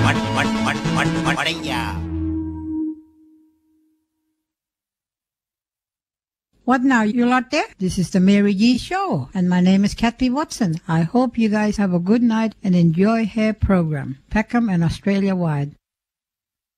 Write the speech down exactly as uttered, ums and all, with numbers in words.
What now, you lot there? This is the Mary G Show, and my name is Kathy Watson. I hope you guys have a good night and enjoy her program, Peckham and Australia-wide.